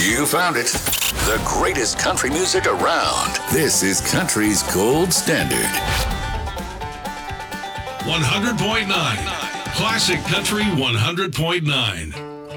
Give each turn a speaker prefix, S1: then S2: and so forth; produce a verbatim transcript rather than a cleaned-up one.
S1: You found it. The greatest country music around. This is country's gold standard.
S2: one hundred point nine. Classic Country one hundred point nine.